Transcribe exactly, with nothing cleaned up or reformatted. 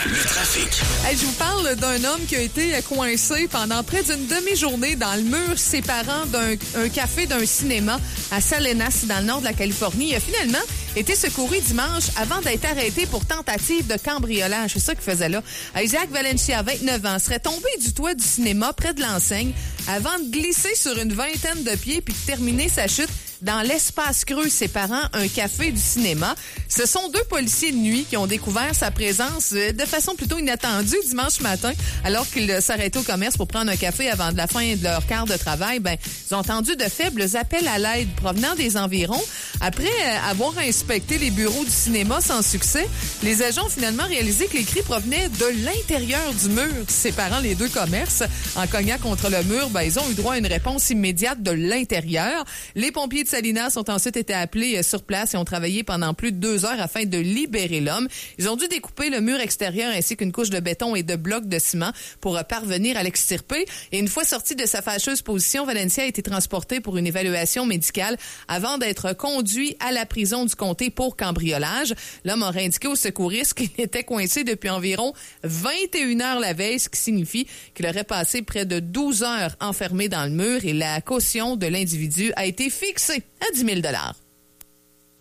Le trafic. Hey, je vous parle d'un homme qui a été coincé pendant près d'une demi-journée dans le mur séparant d'un un café d'un cinéma à Salinas, dans le nord de la Californie. Il a finalement été secouru dimanche avant d'être arrêté pour tentative de cambriolage. C'est ça qu'il faisait là. Isaac Valencia, vingt-neuf ans, serait tombé du toit du cinéma près de l'enseigne avant de glisser sur une vingtaine de pieds puis de terminer sa chute dans l'espace creux séparant un café du cinéma. Ce sont deux policiers de nuit qui ont découvert sa présence de façon plutôt inattendue dimanche matin, alors qu'ils s'arrêtaient au commerce pour prendre un café avant de la fin de leur quart de travail. Ben, ils ont entendu de faibles appels à l'aide provenant des environs. Après avoir inspecté les bureaux du cinéma sans succès, les agents ont finalement réalisé que les cris provenaient de l'intérieur du mur séparant les deux commerces. En cognant contre le mur, ben, ils ont eu droit à une réponse immédiate de l'intérieur. Les pompiers de Salinas ont ensuite été appelés sur place et ont travaillé pendant plus de deux heures afin de libérer l'homme. Ils ont dû découper le mur extérieur ainsi qu'une couche de béton et de blocs de ciment pour parvenir à l'extirper. Et une fois sorti de sa fâcheuse position, Valencia a été transporté pour une évaluation médicale avant d'être conduit à la prison du comté pour cambriolage. L'homme aurait indiqué aux secouristes qu'il était coincé depuis environ vingt et une heures la veille, ce qui signifie qu'il aurait passé près de douze heures enfermé dans le mur et la caution de l'individu a été fixée à dix mille dollars.